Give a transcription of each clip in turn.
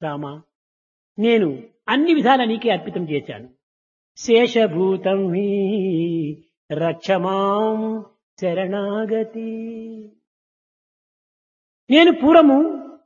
రామా, నేను అన్ని విధాలా నీకే అర్పితం చేశాను. శేషభూతం హి రక్షమాం శరణాగతి. నేను పూర్వము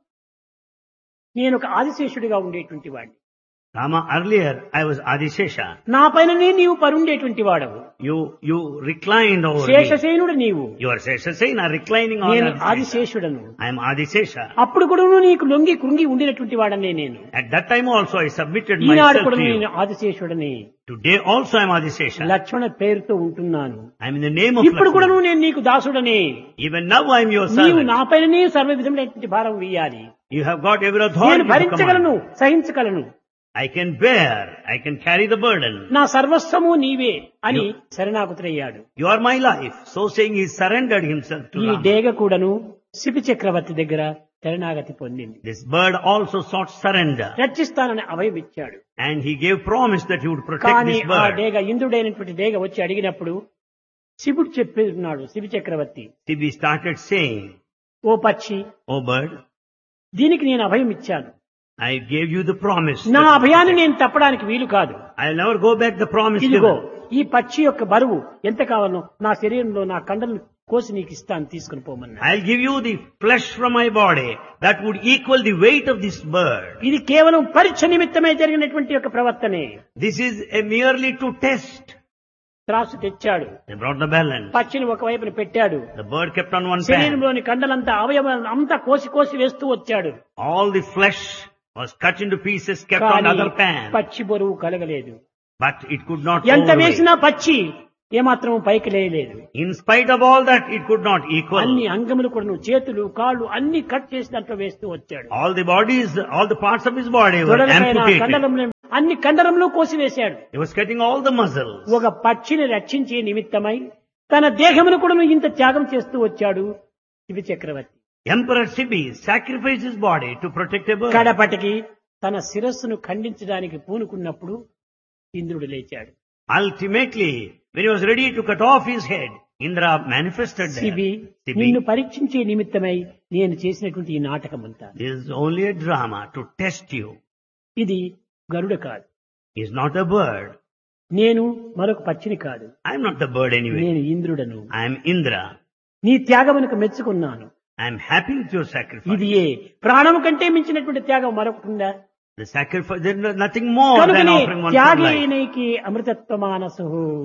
నేను ఒక ఆదిశేషుడిగా ఉండేటువంటి వాడిని. Rama, earlier I was Adishesha. నా పైననే నీవు పరుండేటువంటి వాడవు. You reclined over me. శేషసేనుడు నీవు, You are Sheshasena reclining on నేను Adishesha. ఆదిశేషుడను. I am Adishesha. అప్పుడు కూడా నీకు లొంగి కృంగి ఉండినటువంటి వాడనే నేను. At that time also I submitted Eenadu myself కూడా to you. నేను ఆదిశేషుడని Today also I am Adishesha. లక్ష్మణ పేరుతో ఉంటున్నాను. I am in the name of ఇప్పుడు కూడా Lakshmana. నేను నీకు దాసుడనే. Even now I am your నీవు servant. నా పైననే సర్వ విధమైనటువంటి భారం వేయాలి. You have got every నేను authority to భరించగలను, command. సహించగలను. I can bear. I can carry the burden. నా సర్వస్వము నీవే అని శరణాగతుడయ్యాడు. You are my life. So saying, he surrendered himself to ఈ Rama. డేగ కూడాను శిపి చక్రవర్తి దగ్గర శరణాగతి పొందింది. This bird also sought surrender. రక్షిస్తానని అభయం ఇచ్చాడు. And he gave promise that he would protect కానీ this ఆ bird. డేగ ఇంద్రుడైనటువంటి డేగ వచ్చి అడిగినప్పుడు శివుడు చెప్పేస్తున్నాడు, శివి చక్రవర్తి, Sibi started saying, ఓ పక్షి, "Oh bird, దీనికి నేను అభయం ఇచ్చాను. I gave you the promise. నా that you అభయాన్ని protect. నేను తప్పడానికి వీలు కాదు. I'll never go back the promise ఇదిగో given. ఈ పక్షి యొక్క బరువు ఎంత కావాలో నా శరీరంలో నా కండలను కోసి నీకు ఇస్తాను, తీసుకుని పోమన్నా. I'll give you the flesh from my body that would equal the weight of this bird. ఇది కేవలం పరీక్ష నిమిత్తమై జరిగినటువంటి యొక్క ప్రవర్తనే. This is a merely to test." త్రాసు తెచ్చాడు, They brought the balance. పక్షిని ఒకవైపున పెట్టాడు, The bird kept on one pan. శరీరంలోని కండలంతా అవయవాలను అంతా కోసి కోసి వేస్తూ వచ్చాడు. All the flesh was cut into pieces, kept on కానీ other pan. పక్షి బరువు కలగలేదు. But it could not ఎంత overweight. వేసినా పక్షి ఏమాత్రం పైకి లేయలేదు. In spite of all that, it could not equal. అన్ని అంగములు కూడా చేతులు కాళ్ళు అన్ని కట్ చేసి దాంట్లో వేస్తూ వచ్చాడు. All the bodies, all the parts of his body were తొడలపైన amputated. కండలంలో అన్ని కండరంలో కోసి వేశాడు. He was cutting all the muscles. ఒక పక్షిని రక్షించే నిమిత్తమై తన దేహమును కూడా ఇంత త్యాగం చేస్తూ వచ్చాడు శివి చక్రవర్తి. Emperor Sibi sacrificed his body to protect a bird. కడపటికి తన శిరస్సును ఖండించడానికి పూనుకున్నప్పుడు ఇంద్రుడు లేచాడు. Ultimately, when he was ready to cut off his head, Indra manifested there. శివి, Sibi, నిన్ను పరీక్షించే నిమిత్తమై నేను చేసినటువంటి ఈ నాటకమంతా this is only a drama to test you. ఇది గరుడ కాదు, He is not a bird. నేను మరొక పక్షిని కాదు, I am not the bird anyway. నేను ఇంద్రుడను. I am Indra. నీ త్యాగమునకు మెచ్చుకున్నాను. I am happy with your sacrifice. ఇది ఏ ప్రాణం కంటే మించినటువంటి త్యాగం మరొకటి ఉందా? The sacrifice, there is nothing more than కనుకనే offering one's life. త్యాగేనైకి అమృతత్వ మానసు,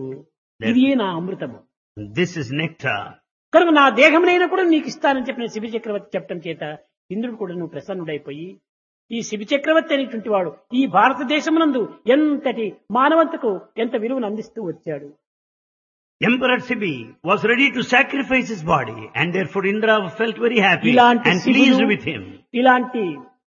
ఇది నా అమృతము. This is nectar. కనుక నా దేహమునైనా కూడా నీకు ఇస్తానని చెప్పిన శిబి చక్రవర్తి చెప్పడం చేత ఇంద్రుడు కూడా నువ్వు ప్రసన్నుడైపోయి ఈ శిబి చక్రవర్తి అనేటువంటి వాడు ఈ భారతదేశమునందు ఎంతటి మానవతకు ఎంత విలువను అందిస్తూ వచ్చాడు. Emperor Sibi was ready to sacrifice his body, and therefore Indra felt very happy ఇలాంటి and శివులు, pleased with him. ఇలాంటి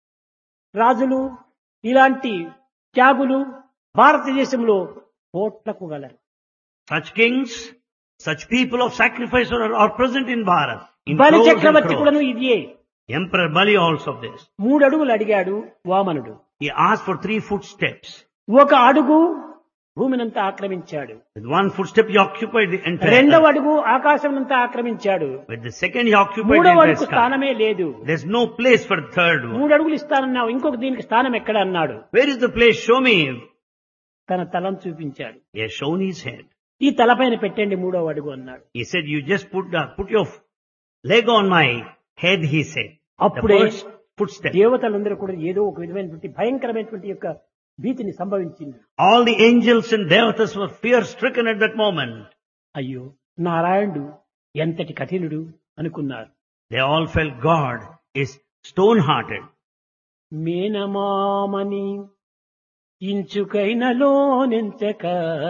రాజులు, ఇలాంటి త్యాగులు భారతదేశంలో కోట్లకు గలరు. Such kings, such people of sacrifice are present in Bharat. In బలి crores and చక్రవర్తి crores. కూడాను ఇదియే. Emperor Bali also of this. 3 అడుగులు అడిగాడు వామనుడు. He asked for 3 footsteps. ఒక అడుగు భూమినంతా ఆక్రమించాడు. With 1 footstep he occupied the entire రెండవ earth. అడుగు ఆకాశమంతా ఆక్రమించాడు. With the second he occupied the మూడవ entire అడుగు sky. స్థానమే లేదు. There's no place for the third one. 3 అడుగులు ఇస్తానన్నావు, ఇంకొక దీనికి స్థానం ఎక్కడ అన్నాడు. Where is the place? Show me. తన తలను చూపించాడు. He has shown his head. ఈ తలపైన పెట్టండి 3వ అడుగు అన్నాడు. He said, you just put your leg on my head, he said. The అప్పుడే first footstep. దేవతలందరూ కూడా ఏదో ఒక విధమైనటువంటి భయంకరమైనటువంటి యొక్క భీతిని సంభవించింది. All the angels and devatas were fear stricken at that moment. అయ్యో నారాయణుడు ఎంతటి కఠినుడు అనుకున్నారు. They all felt God is stone-hearted. మేనమామని ఇంచుకైనలో నెంచక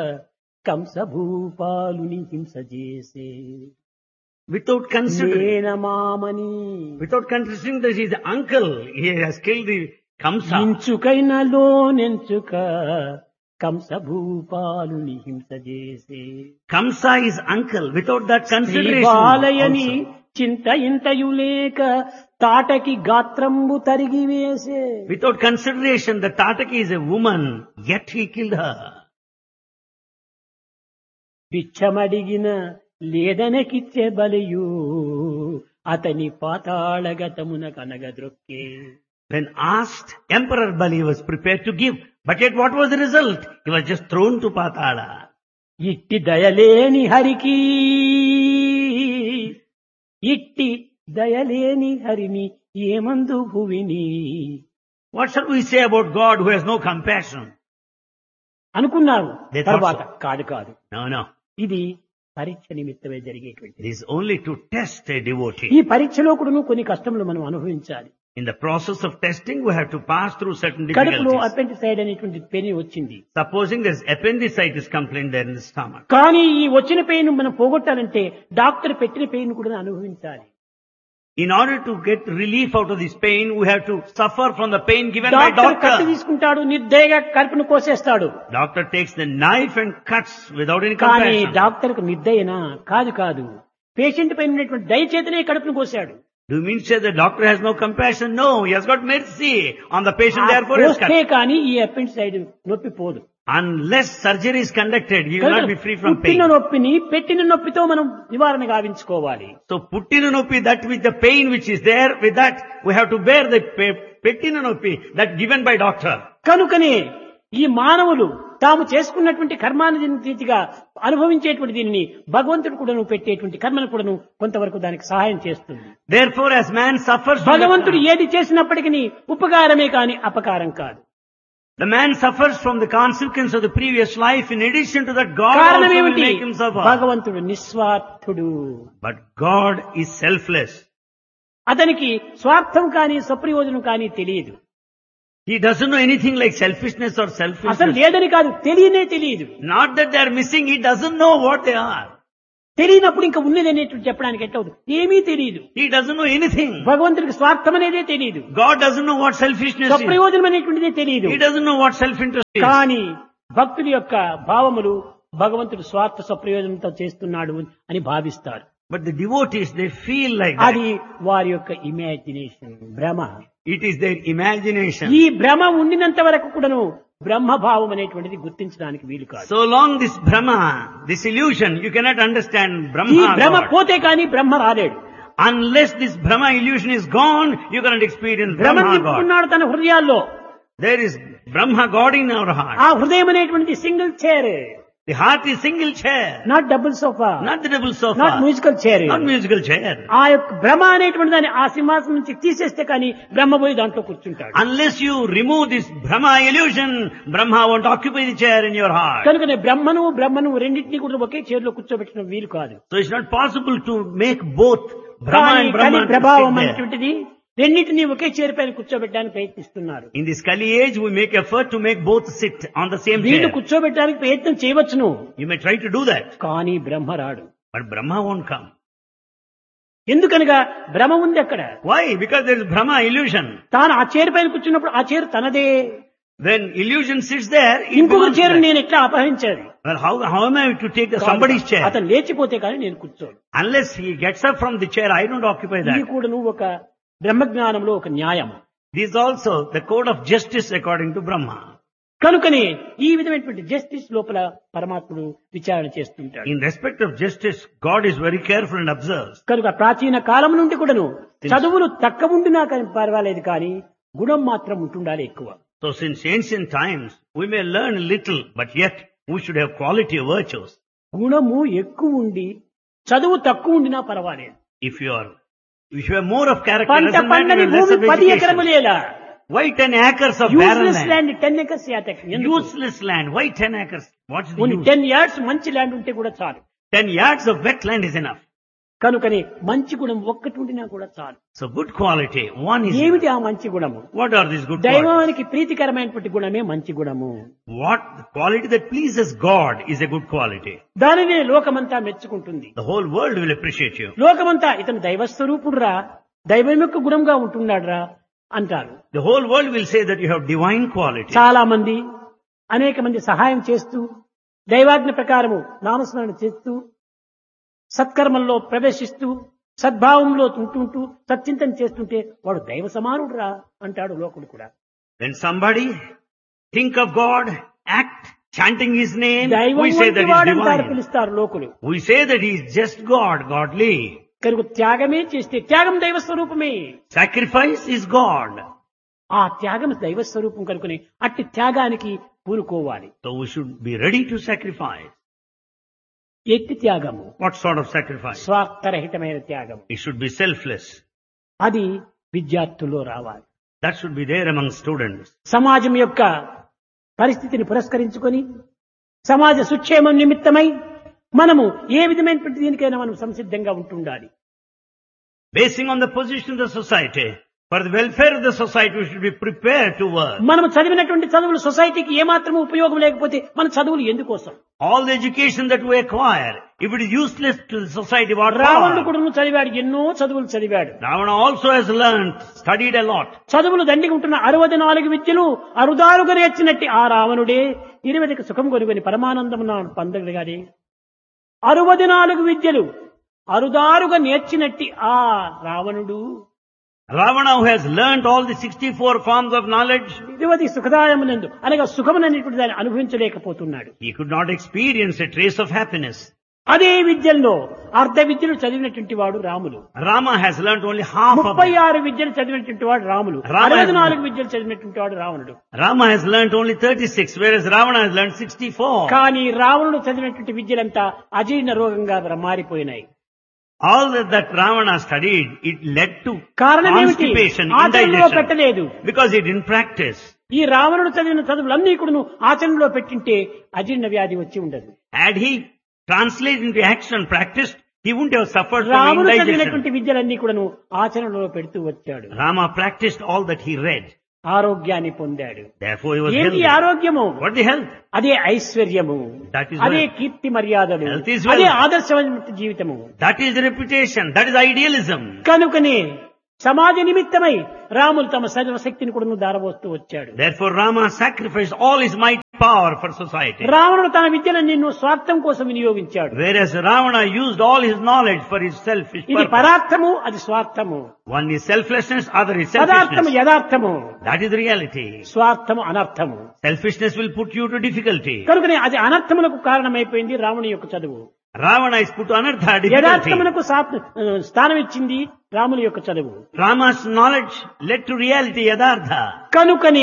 కంసభూపాలుని హింస చేసే Without considering మేనమామని that he is the uncle, he has killed the Kamsa. ఇంచుకైనలో నెంచుక కంసభూపాలుని హింస చేసే Kamsa is uncle. Without that consideration బాలయని also. చింత ఇంతయు లేక తాటకి గాత్రంబు తరిగి వేసే. Without consideration, the Tataki is a woman, yet he killed her. భిక్షమడిగిన లేదనకిచ్చే బలియు అతని పాతాళగతమున కనగద్రొక్కే. When asked, Emperor Bali was prepared to give. But yet what was the result? He was just thrown to Patala. ఇట్టి దయలేని హరికి ఇట్టి దయలేని హరిని ఏమందు భువిని What shall we say about God who has no compassion? అనుకున్నారు. They thought తర్వాత so. కాదు No. ఇది పరీక్ష నిమిత్తమే జరిగేటువంటి. It is only to test a devotee. ఈ పరీక్షలో కూడా కొన్ని కష్టములు మనం అనుభవించాలి. In the process of testing, we have to pass through certain కడుపులో difficulties. అపెండిసైడ్ అనేటువంటి పెయిన్ వచ్చింది. Supposing there's appendicitis complaint there in the stomach. కానీ ఈ వచ్చిన పెయిన్ మనం పోగొట్టాలంటే డాక్టర్ పెట్టిన పెయిన్ కూడా అనుభవించాలి. In order to get relief out of this pain, we have to suffer from the pain given by doctor కత్తి doctor. తీసుకుంటాడు, నిర్దయగా కడుపును కోసేస్తాడు. Doctor takes the knife and cuts without any కానీ compassion. డాక్టర్కు నిర్దయనా? కాదు. Patient పైన ఉన్నటువంటి దయచేతనే కడుపును కోసాడు. Do you mean to say the doctor has no compassion? No, he has got mercy on the patient, therefore he has cut. కోస్తే కానీ ఈ అపెండిసైడ్ నొప్పి పోదు. Unless surgery is conducted, he will not be free from pain. పుట్టిన నొప్పిని పెట్టిన నొప్పితో మనం నివారణ గావించుకోవాలి. So puttina noppi, that with the pain which is there, with that we have to bear the pettina noppi that given by doctor. కనుకనే ఈ మానవులు తాము చేసుకున్నటువంటి కర్మాన్ని రీతిగా అనుభవించేటువంటి దీనిని భగవంతుడు కూడాను పెట్టేటువంటి కర్మను కూడాను కొంతవరకు దానికి సహాయం చేస్తుంది. Therefore, as man suffers from భగవంతుడు the, ఏది చేసినప్పటికీ ఉపకారమే కాని అపకారం కాదు. the man suffers from the consequence of the previous life. In addition to that, God కారణం also will ఏమిటి? make him suffer. భగవంతుడు నిస్వార్థుడు. But God is selfless. అతనికి స్వార్థం కానీ స్వప్రయోజనం కానీ తెలియదు. He doesn't know anything like selfishness or అసలు selfishness. లేదని కాదు, తెలియదు. Not that they are missing, he doesn't know what they are. తెలియనప్పుడు ఇంకా ఉన్నది అనేటువంటి చెప్పడానికి ఎట్లవుతుంది? ఏమీ తెలియదు. He doesn't know anything. భగవంతుడికి స్వార్థం అనేదే తెలియదు, God doesn't know what selfishness is. స్వప్రయోజనం అనేటువంటిదే తెలియదు. He doesn't know what self-interest is. కానీ భక్తుడి యొక్క భావములు భగవంతుడు స్వార్థ స్వప్రయోజనంతో చేస్తున్నాడు అని భావిస్తారు. But the devotees, they feel like that. అది వారి యొక్క ఇమాజినేషన్, భ్రమ. It is their imagination. ఈ భ్రమ ఉండినంత వరకు కూడాను బ్రహ్మభావం అనేటువంటిది గుర్తించడానికి వీలు కాదు. So long this Brahma, this illusion, you cannot understand ఈ Brahma భ్రమ God. పోతే కానీ బ్రహ్మ రాలేడు. Unless this Brahma illusion is gone, you cannot experience భ్రమ Brahma God. నింపుకున్నాడు తన హృదయాల్లో. There is Brahma God in our heart. ఆ హృదయం అనేటువంటి single chair, The heart is single chair, not double sofa, not the double sofa, not musical chair. not musical chair. ఆ యొక్క భ్రమ అనేటువంటి దాన్ని ఆ సింహాసనం నుంచి తీసేస్తే కానీ బ్రహ్మ పోయి దాంట్లో కూర్చుంటాడు. Unless you remove this Brahma illusion, Brahma won't occupy the chair in your heart. కనుకనే బ్రహ్మను రెండింటినీ కూడా ఒకే చైర్ లో కూర్చోబెట్టడం వీలు కాదు. So it's not possible to make both Brahma కానీ and కలి Brahman to ప్రభావం sit there. అనేటువంటిది రెండింటినీ ఒకే చైర్ పైన కూర్చోబెట్టడానికి ప్రయత్నిస్తున్నారు. In this Kali age, we make effort to make both sit on the same వీళ్ళు chair. కూర్చోబెట్టడానికి ప్రయత్నం చేయవచ్చును, You may try to do that, కానీ బ్రహ్మ రాడు. but Brahma won't come. ఎందుకనగా భ్రమ ఉంది అక్కడ. Why? Because there is Brahma illusion. తాను ఆ చైర్ పైన కూర్చున్నప్పుడు ఆ చైర్ తనదే. When illusion sits there, it ఇంకొక belongs చైర్ there. నేను ఎట్లా అపహరించాలి? Well, how am I to take somebody's chair? అతను లేచిపోతే కానీ నేను కూర్చోను. Unless he gets up from the chair, I don't occupy ఇది that. కూడా నువ్వు ఒక బ్రహ్మజ్ఞానంలో ఒక న్యాయం. This is also the code of justice according to Brahma. కనుకనే ఈ విధమైనటువంటి జస్టిస్ లోపల పరమాత్ముడు విచారణ చేస్తుంటాడు. In respect of justice, God is very careful and observes. కనుక ప్రాచీన కాలం నుండి కూడాను చదువులు తక్కువ ఉండినా కానీ పర్వాలేదు, కానీ గుణం మాత్రం ఉంటుండాలి ఎక్కువ. So since ancient times, we may learn little, but yet we should have quality of virtues. గుణము ఎక్కువ ఉండి చదువు తక్కువ ఉండినా పర్వాలేదు. If you have more of character, పంట doesn't matter పండని if you have భూమి less of 10 education. ఎకరములేలా, Why 10 acres of barren useless land? Land 10 acres యాతక్. Useless land. Why 10 acres? What's the only use? 10 yards మంచి land ఉంటే కూడా చాలు. 10 yards of wetland is enough. కనుకనే మంచి గుణం ఒక్కటి ఉండినా కూడా చాలు. So good quality, one is ఏమిటి enough. ఆ మంచి గుణము? What are these good qualities? దైవానికి ప్రీతికరమైనటువంటి గుణమే మంచి గుణము. What the quality that pleases God is a good quality. దానినే లోకమంతా మెచ్చుకుంటుంది. The whole world will appreciate you. లోకమంతా ఇతను దైవస్వరూపుడురా, దైవం యొక్క గుణంగా ఉంటున్నాడురా అంటారు. The whole world will say that you have divine quality. చాలా మంది అనేక మంది సహాయం చేస్తూ దైవాజ్ఞ ప్రకారము నామస్మరణ చేస్తూ సత్కర్మల్లో ప్రవేశిస్తూ సద్భావంలో ఉంటుంటూ సత్చింతన చేస్తుంటే వాడు దైవ సమానుడురా అంటాడు లోకుడు కూడా. When somebody think of God, act chanting His name, దైవం we say that వంటి He వాడు is అంటారు, divine. పిలుస్తారు లోకులు. We say that He is just God, godly. కనుక త్యాగమే చేస్తే త్యాగం దైవ స్వరూపమే. Sacrifice is God. ఆ త్యాగం దైవ స్వరూపం కనుకొని అట్టి త్యాగానికి పూనుకోవాలి. So we should be ready to sacrifice. ఎట్టి త్యాగము? What sort of sacrifice? స్వార్థరహితమైన త్యాగం. It should be selfless. అది విద్యార్థుల్లో రావాలి. That should be there among students. సమాజం యొక్క పరిస్థితిని పురస్కరించుకొని సమాజ సుక్షేమం నిమిత్తమై మనము ఏ విధమైనటువంటి దీనికైనా మనం సంసిద్ధంగా ఉంటుండాలి. Basing on the position of the society, for the welfare of the society, we should be prepared to work. మనం చదివినటువంటి చదువులు సొసైటీకి ఏమాత్రం ఉపయోగం లేకపోతే మన చదువులు ఎందుకోసం? All the education that we acquire, if it is useless to the society, what రావణుడు for? కూడా చదివాడు, ఎన్నో చదువులు చదివాడు. Ravana also has learned, studied a lot. చదువులు దండిగా ఉంటున్న 64 విద్యలు అరుదారుగా నేర్చినట్టి ఆ రావణుడే 20కి సుఖం కొనుగొని పరమానందం పొందగలిగాడే. 64 విద్యలు అరుదారుగా నేర్చినట్టి ఆ రావణుడు Ravana, who has learnt all the 64 forms of knowledge, 20 సుఖదాయమునందు అనగా సుఖముననేటువంటి దాన్ని అనుభవించలేకపోతున్నాడు. he could not experience a trace of happiness. అదే విద్యల్లో అర్ధ విద్యలు చదివినటువంటి వాడు Ramulu. Rama has learnt only half of them. 36 విద్యలు చదివినటువంటి వాడు రాములు. Rama has- 64 విద్యలు చదివినటువంటి వాడు రావణుడు. Rama has learnt only 36, whereas Ravana has learnt 64. కానీ రావణుడు చదివినటువంటి విద్యలంతా అజీర్ణ రోగంగా మారిపోయినాయి. All that Ravana studied, it led to కారణం ఏమిటి? constipation, ఆచరణలో indigestion, పెట్టలేదు. because he didn't practice. ఈ రావణుడు చదివిన చదువులన్నీ కూడా ఆచరణలో పెట్టింటే అజీర్ణ వ్యాధి వచ్చి ఉండదు. Had he translated into action, practiced, he wouldn't have suffered from రాముడు indigestion. చదివినటువంటి విద్యలన్నీ కూడాను ఆచరణలో పెడుతూ వచ్చాడు. Rama practiced all that he read. ఆరోగ్యాన్ని పొందాడు. Therefore he was ఏంటి healthy. ఆరోగ్యము? What the health? అదే ఐశ్వర్యము, That is అదే wealth. కీర్తి మర్యాదలు, Health is wealth. అదే ఆదర్శమైన జీవితము. That is reputation. That is idealism. కనుకనే సమాజ నిమిత్తమై రాములు తమ సర్వశక్తిని కూడా దారబోస్తూ వచ్చాడు. Therefore Rama sacrificed all his might power for society. రావణుడు తన విద్యలన్నీ స్వార్థం కోసం వినియోగించాడు. Whereas Ravana used all his knowledge for his selfish ఇది purpose. పరార్థము, అది స్వార్థము. One is selflessness, other is పదార్థము selfishness. యథార్థము, That is the reality. స్వార్థము అనర్థము. Selfishness will put you to difficulty. కనుకనే అది అనర్థములకు కారణమైపోయింది రాముని యొక్క చదువు. Ravana is put to anartha, difficulty. యథార్థమునకు స్థానం ఇచ్చింది రాముని యొక్క చదువు. Rama's knowledge led to reality, yadartha. కనుకనే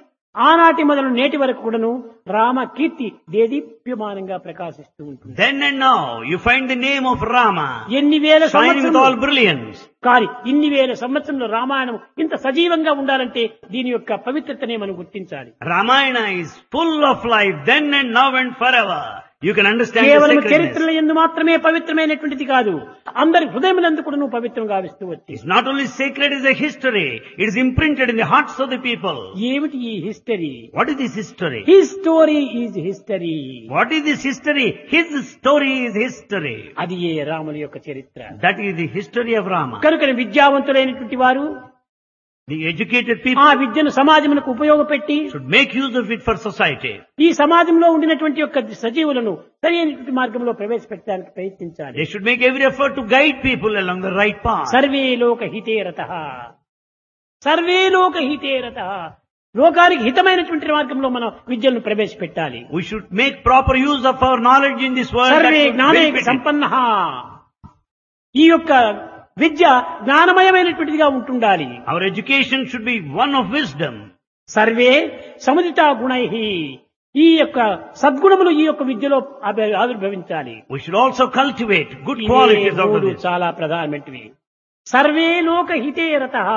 ఆనాటి మొదలు నేటి వరకు కూడాను రామ కీర్తి దేదీప్యమానంగా ప్రకాశిస్తూ ఉంటుంది. Then and now, you find the name of Rama ఎన్ని వేల shining with all సంవత్సరాలు brilliance. కానీ ఇన్ని వేల సంవత్సరంలో రామాయణం ఇంత సజీవంగా ఉండాలంటే దీని యొక్క పవిత్రతనే మనం గుర్తించాలి. Ramayana is full of life, then and now and forever. You can understand the కేవలం sacredness. చరిత్రల యందు మాత్రమే పవిత్రమైనటువంటిది కాదు, అందరి హృదయములందు కూడా నువ్వు పవిత్రంగా గావిస్తూ వచ్చి. It's not only sacred as a history, it is imprinted in the hearts of the people. ఏమిటి ఈ history? What is this history? His story is history. What is this history? His story is history. అది ఏ రాముని యొక్క చరిత్ర. That is the history of Rama. కనుక విద్యావంతులైనటువంటి వారు The educated ఆ people విద్యను సమాజమునకు ఉపయోగపెట్టి should make use of it for society. ఈ సమాజంలో ఉండినటువంటి యొక్క సజీవులను సరైనటువంటి మార్గంలో ప్రవేశపెట్టడానికి ప్రయత్నించాలి. They should make every effort to guide people along the right path. Survey లోక హితేరతః, సర్వే లోక హితేరతః. లోకానికి హితమైనటువంటి మార్గంలో మనం విద్యలను ప్రవేశపెట్టాలి. We should make proper use of our knowledge in this world. Survey that would జ్ఞానే benefit it. సంపన్నః. ఈ యొక్క విద్య జ్ఞానమయమైనటువంటిదిగా ఉంటుండాలి. Our education should be one of wisdom. Survey సముదితా గుణైః. ఈ యొక్క సద్గుణములు ఈ యొక్క విద్యలో ఆవిర్భవించాలి. We should also cultivate good ఇవే qualities out of మూడు this. చాలా ప్రధానమైనవి. సర్వే లోకహితే రతః.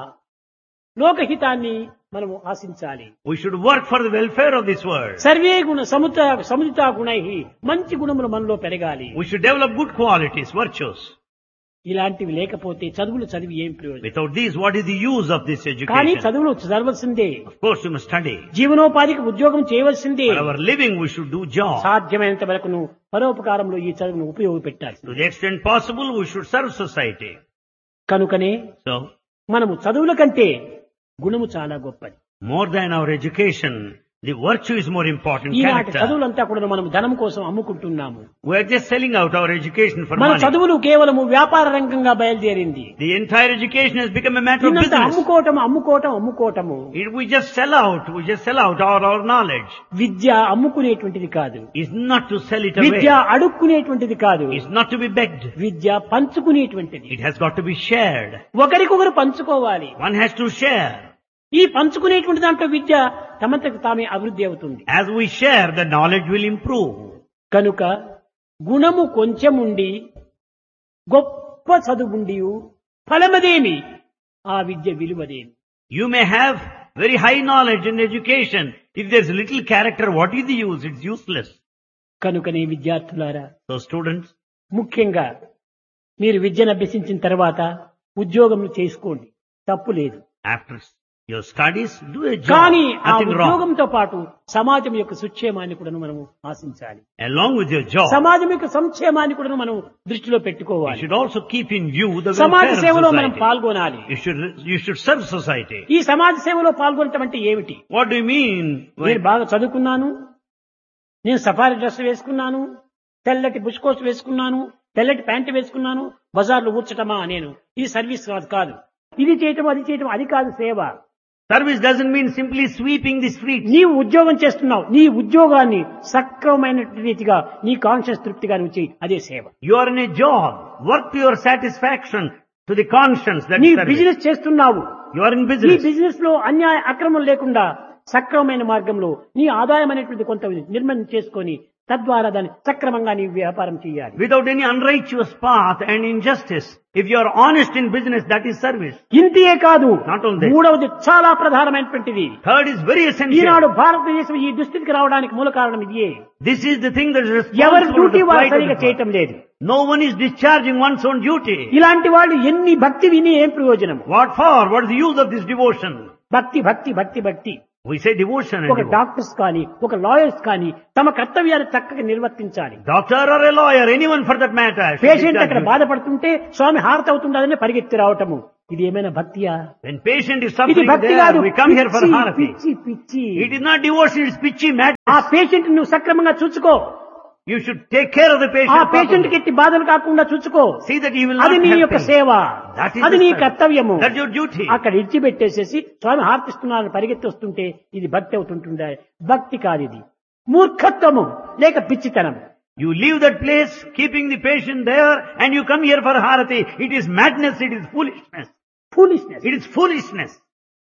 లోకహితాన్ని మనము ఆశించాలి. We should work for the welfare of this world. Survey గుణ సముదితా గుణైః. మంచి గుణములు మనలో పెరగాలి. We should develop good qualities, virtues. ఇలాంటివి లేకపోతే చదువులు చదివి ఏం ప్రయోజనం? Without these, what is the use of this కానీ education? చదువులు చదవలసిందే. Of course, you must study. జీవనోపాధికి ఉద్యోగం చేయవలసిందే. For our living, we should do job. సాధ్యమైనంత వరకు పరోపకారంలో ఈ చదువును ఉపయోగపెట్టాలి. To the extent possible, we should serve society. కనుకనే So, మనము చదువుల కంటే గుణము చాలా గొప్పది. more than our education, the virtue is more important. ఈనాటి Character. చదువులంతా కూడా మనం ధనం కోసం అమ్ముకుంటున్నాము. We are just selling out our education for మన money. చదువులు కేవలము వ్యాపార రంగంగా బయలుదేరింది. The entire education has become a matter of దీనంతా business. అమ్ముకోవటము. We just sell out our knowledge. విద్య అమ్ముకునేటువంటిది కాదు. It's not to sell it Vidya away. అడుక్కునేటువంటిది కాదు. It's not to be begged. Vidya పంచుకునేటువంటిది. It has got to be shared. ఒకరికొకరు పంచుకోవాలి. One has to share. ఈ పంచుకునేటువంటి దాంట్లో విద్య తమంతకు తామే అభివృద్ధి అవుతుంది. As we share, the knowledge will improve. కనుక గుణము కొంచెముండి గొప్ప చదువుండి ఫలమదేమి, ఆ విద్య విలువదేమి. You may have very high knowledge and education. If there's little character, what is the use? It's useless. కనుకనే విద్యార్థులారా, So students, ముఖ్యంగా మీరు విద్యను అభ్యసించిన తర్వాత ఉద్యోగం చేసుకోండి, తప్పు లేదు. after your studies, do a job. కానీ ఆ Nothing wrong. ఉద్యోగంతో పాటు సమాజం యొక్క సుక్షేమాన్ని కూడా మనము ఆశించాలి. Along with your job, సమాజం యొక్క సంక్షేమాన్ని కూడా మనం దృష్టిలో you పెట్టుకోవాలి. should also keep in view the సమాజ welfare of సేవలో మనం society. పాల్గొనాలి. You should serve society. ఈ సమాజ సేవలో పాల్గొనటం అంటే ఏమిటి? What do you mean? నేను బాగా చదువుకున్నాను, నేను సఫారీ డ్రెస్ వేసుకున్నాను, తెల్లటి బుష్కోట్ వేసుకున్నాను, తెల్లటి ప్యాంటు వేసుకున్నాను, బజార్లో ఊడ్చటమా నేను? ఇది సర్వీస్ కాదు. ఇది చేయటం అది చేయటం అది కాదు సేవ. Service doesn't mean simply sweeping the streets. నీవు ఉద్యోగం చేస్తున్నావు, నీ ఉద్యోగాన్ని సక్రమమైన రీతిగా నీ కాన్షియస్ తృప్తిగా నువ్వు చేయి, అదే సేవ. You are in a job. Work to your satisfaction, to the conscience. That's నీ service. బిజినెస్ చేస్తున్నావు, You are in ఈ business. బిజినెస్ లో అన్యాయ అక్రమం లేకుండా సక్రమమైన మార్గంలో నీ ఆదాయం అనేటువంటి కొంత నిర్మాణం చేసుకొని తద్వారా దాన్ని సక్రమంగా నీ వ్యాపారం చేయాలి. Without any unrighteous path and injustice. If you are honest in business, that is service. ఇంతే కాదు, Not only this. మూడవది చాలా ప్రధానమైనటువంటిది. Third is very essential. ఈనాడు భారతదేశం ఈ దుస్థితికి రావడానికి మూల కారణం ఇదే. This is the thing that is ఎవరి responsible డ్యూటీ for the వారు plight of సరిగా the చేయటం poor. లేదు. No one is discharging one's own duty. ఇలాంటి వాళ్ళు ఎన్ని భక్తి విని ఏం ప్రయోజనం? What for? What is the use of this devotion? భక్తి భక్తి భక్తి భక్తి. We say devotion and ఒక devotion. డాక్టర్స్ కానీ ఒక లాయర్స్ కానీ తమ కర్తవ్యాన్ని చక్కగా నిర్వర్తించాలి. Doctor or a lawyer, anyone for that matter. should patient discharge అక్కడ duty. బాధపడుతుంటే స్వామి హారతి అవుతుండదని పరిగెత్తి రావటము, ఇది ఏమైనా భక్తియా? When patient is ఇది suffering భక్తి there, కాదు. we come here for పిచ్చి, harati. పిచ్చి పిచ్చి. It is not devotion, it's pitchy ఆ madness. పేషెంట్ నువ్వు సక్రమంగా చూసుకో, You should take care of the ఆ patient పేషెంట్ కి properly. ఎట్టి బాధలు కాకుండా చూసుకో. See that he will not అది నీ help యొక్క him. సేవ, That is అది the నీ service. కర్తవ్యము. That's your duty. అక్కడ ఇడిచిపెట్టేసేసి స్వామి హార్తిస్తున్నారని పరిగెత్తి వస్తుంటే ఇది భక్తి అవుతుంటుండే. భక్తి కాదు, ఇది మూర్ఖత్వము లేక పిచ్చితనం. You leave that place, keeping the patient there, and you come here for harati. It is madness, it is foolishness. Foolishness. It is foolishness.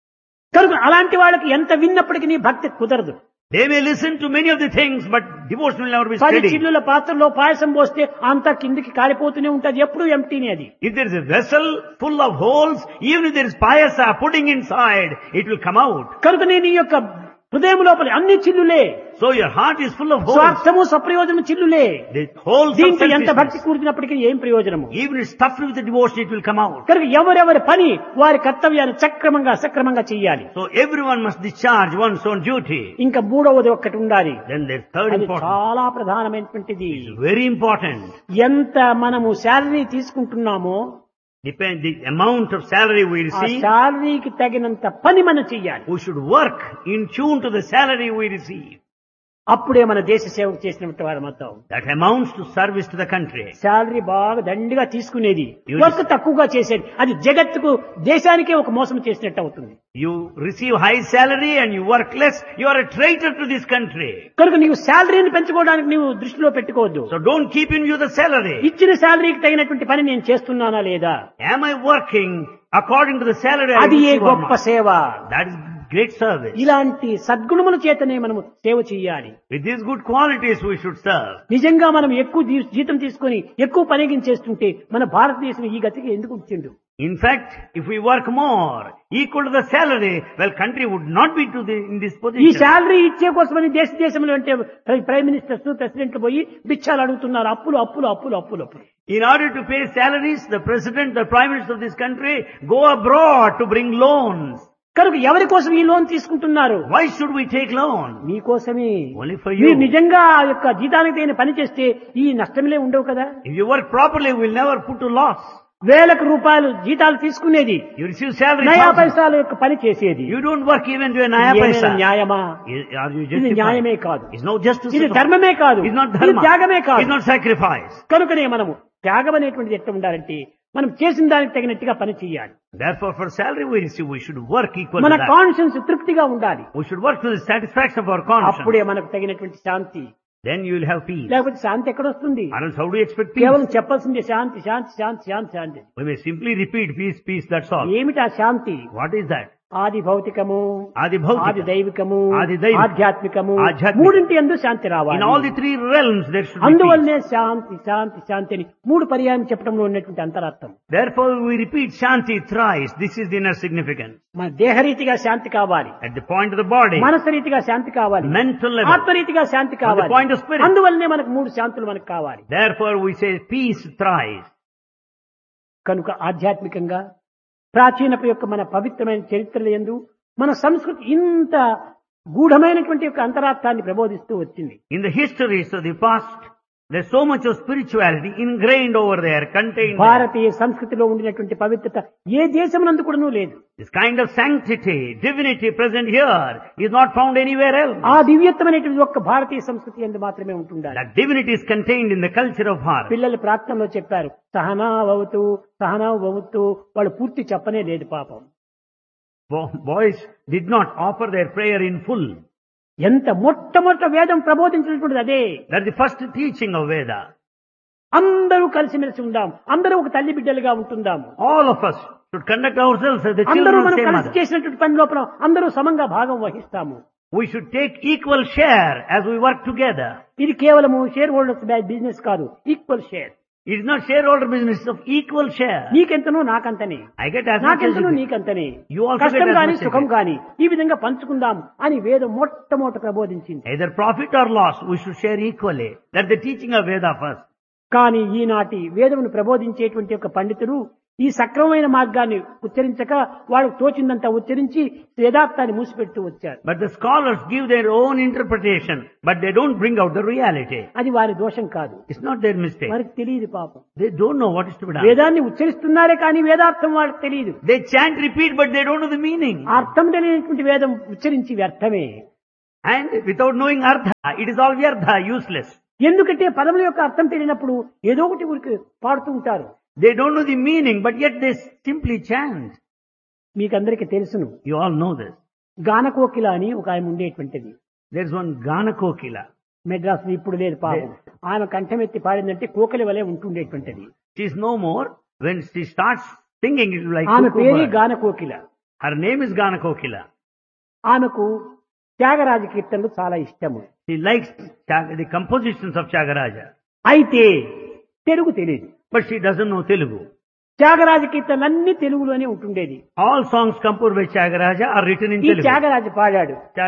కనుక అలాంటి వాళ్ళకి ఎంత విన్నప్పటికీ నీ భక్తి కుదరదు. They may listen to many of the things, but devotion will never be 10 steady. చిల్లుల పాత్రలో పాయసం పోస్తే అంతా కిందికి కాలిపోతూనే ఉంటది, ఎప్పుడు ఎంటీనే అది. If there is a vessel full of holes, even if there is payasa pudding inside, it will come out. కనుక నేను ఈ యొక్క హృదయం లోపల అన్ని చిల్లులే, So your heart is full of holes. స్వార్థము సప్రయోజనం చిల్లులే. The holes of దీంట్లో ఎంత భక్తి selfishness. కూర్చున్నప్పటికీ ఏం ప్రయోజనము? Even if stuffed with the devotion, it will come out. కనుక ఎవరెవరి పని వారి కర్తవ్యాన్ని సక్రమంగా చెయ్యాలి. So everyone must discharge one's own duty. ఇంకా మూడవది ఒక్కటి ఉండాలి, Then there's third అది important. చాలా ప్రధానమైనటువంటిది. Very important. ఎంత మనము salary తీసుకుంటున్నామో Depend the amount of salary we ఆ receive. శాలరీకి తగినంత పని మనం చెయ్యాలి. We should work in tune to the salary we receive. అప్పుడే మన దేశ సేవ చేసినట్టు వారు మొత్తం. That amounts to service to the country. Salary బాగా దండిగా తీసుకునేది, You వర్క్ తక్కువగా చేసేది, అది జగత్తుకు దేశానికే ఒక మోసం చేసినట్టు అవుతుంది. You receive high salary and you work less, you are a traitor to this country. కనుక నీవు శాలరీని పెంచుకోవడానికి నీవు దృష్టిలో పెట్టుకోవద్దు. So don't keep in view the salary. ఇచ్చిన శాలరీకి తగినటువంటి పని నేను చేస్తున్నానా లేదా, Am I working according to the salary I అది ఏ receive or గొప్ప not? సేవ. That is great service. ఇలాంటి సద్గుణముల చేతనే మనము సేవ చేయాలి. With these good qualities we should serve. నిజంగా మనం ఎక్కువ జీతం తీసుకొని ఎక్కువ పనిగించేస్తుంటే మన భారతదేశం ఈ గతికి ఎందుకు వచ్చిండు? In fact, if we work more, equal to the salary, well, country would not be in this ఈ position. శాలరీ ఇచ్చే కోసమని దేశంలో అంటే ప్రైమ్ మినిస్టర్స్ ప్రెసిడెంట్లు పోయి భిక్షాలు అడుగుతున్నారు, అప్పులు అప్పులు అప్పులు అప్పులు అప్పులు. In order to pay salaries, the president, the prime minister of this country go abroad to bring loans. కనుక ఎవరి కోసం ఈ లోన్ తీసుకుంటున్నారు? Why should we take loan? మీకోసమే. Only for మీరు you. నిజంగా ఆ యొక్క జీతానికి తగిన పని చేస్తే ఈ నష్టంలే ఉండవు కదా. If you work properly, we will never put to loss. వేలకు రూపాయలు జీతాలు తీసుకునేది, You receive salary. నయా thousands. పైసాల యొక్క పని చేసేది. You don't work even to a naya ఏమైనా paisa. న్యాయమా? Are you ఇది న్యాయమే justified? కాదు, It's no justice. ఇది at all. ధర్మమే కాదు, It's not ఇది dharma. త్యాగమే కాదు. It's not sacrifice. కనుకనే మనము త్యాగం అనేటువంటిది ఎట్లా ఉండాలంటే మనం చేసిన దానికి తగినట్టుగా పని చేయాలి. Therefore, for salary we receive, we should work equal మన to that. కాన్షియన్స్ తృప్తిగా ఉండాలి. We should work to the satisfaction of our conscience. అప్పుడే మనకు తగినటువంటి శాంతి. Then you will have peace. లేకపోతే శాంతి ఎక్కడొస్తుంది? Or else how do you expect peace? కేవలం చెప్పాల్సిందే శాంతి శాంతి శాంతి శాంతి శాంతి. We may simply repeat peace, peace, that's all. ఏమిటి ఆ శాంతి? What is that? ఆది భౌతికము, Adi Bhautika, ఆది దైవికము, ఆది దైవికము, ఆధ్యాత్మికము, ఆధ్యాత్మికము. మూడింటి యందు శాంతి in రావాలి. all the three realms there should be peace. అందువల్లనే శాంతి శాంతి శాంతి అని మూడు పర్యాయం చెప్పడంలో ఉన్నటువంటి అంతరార్థం. Therefore we repeat Shanti thrice. This is the inner significance. మన దేహరీతిగా శాంతి కావాలి, At the point of the body, మనసు రీతిగా శాంతి కావాలి, mental level. ఆత్మరీతిగా Shanti On the కావాలి. point of spirit. అందువల్లనే మనకు మూడు శాంతులు మనకు కావాలి. Therefore we say peace thrice. కనుక ఆధ్యాత్మికంగా ప్రాచీనపు యొక్క మన పవిత్రమైన చరిత్రల యందు మన సంస్కృతి ఇంత గూఢమైనటువంటి యొక్క అంతరార్థాన్ని ప్రబోధిస్తూ వచ్చింది. In the histories of the past, there's so much of spirituality ingrained over there, contained there. భారతీయ సంస్కృతిలో ఉండినటువంటి పవిత్రత ఏ దేశమునందు కూడాను లేదు. This kind of sanctity, divinity present here is not found anywhere else. ఆ దివ్యత్వమైనటువంటి ఒక్క భారతీయ సంస్కృతి యందు మాత్రమే ఉంటుండాలి. That divinity is contained in the culture of Bharat. పిల్లలు ప్రార్థనలో చెప్పారు, సహనావతు సహనావతు, వాళ్ళు పూర్తి చెప్పనే లేదు పాపం. Boys did not offer their prayer in full. ఎంత మొట్టమొదట వేదం ప్రబోధించినటువంటిది అదే. That's the first teaching of Veda. అందరూ కలిసిమెలిసి ఉందాం, అందరూ ఒక తల్లి బిడ్డలుగా ఉంటుందాము, All of us should conduct ourselves as the అందరూ children of మనం the same కలిసి mother. చేసినటువంటి పని లోపల అందరూ సమంగా భాగం వహిస్తాము. We should take equal share as we work together. ఇది కేవలము షేర్ హోల్డర్స్ బిజినెస్ కాదు, equal share. It is not shareholder business, it's of equal share. నీకెంతనో నాకంతనే, I get as much as నాకెంతనో you get. నీకంతనే, You also కష్టం get as గాని much as సుఖం you get. గాని ఈ విధంగా పంచుకుందాం అని వేదం మొట్టమొదట ప్రబోధించింది. Either profit or loss, we should share equally. That's the teaching of Veda first. కానీ ఈనాటి వేదమును ప్రబోధించేటువంటి యొక్క పండితులు ఈ సక్రమమైన మార్గాన్ని ఉచ్చరించక వాళ్ళకు తోచిందంతా ఉచ్చరించి వేదార్థాన్ని మూసిపెడుతూ వచ్చారు. But the scholars give their own interpretation, but they don't bring out the reality. అది వారి దోషం కాదు, It's not their mistake. వారికి తెలియదు పాపం. They don't know what is to be done. వేదాన్ని ఉచ్చరిస్తున్నారే కానీ వేదార్థం వాళ్ళకి తెలియదు. They chant, repeat, but they don't know the meaning. అర్థం తెలియనటువంటి వేదం ఉచ్చరించి వ్యర్థమే. And without knowing Artha, it is all Vyartha, useless. ఎందుకంటే పదముల యొక్క అర్థం తెలియనప్పుడు ఏదో ఒకటి ఊరికి పాడుతూ ఉంటారు. They don't know the meaning, but yet they simply chant. మీకందరికీ తెలుసును, You all know this. గానకోకిల అని ఒక ఆయన ఉండేటువంటిది. There's one Ganakokila. మెడ్రాస్ ఇప్పుడు లేదు పాపం. ఆమె కంఠమెత్తి పాడిందంటే కోకిల వలె ఉంటుండేటువంటిది. She is no more. When she starts singing, it is like ఆమె cuckoo పేరే bird. గానకోకిల. Her name is Ganakokila. ఆమెకు త్యాగరాజ కీర్తనలు చాలా ఇష్టము. She likes the compositions of Tyagaraja. అయితే తెలుగు తెలియదు. But she doesn't know Telugu. Tyagaraja కీర్తనలన్నీ తెలుగులోనే ఉంటుండేది. All songs composed by Tyagaraja are written in ఈ Telugu. త్యాగరాజు పాడాడు,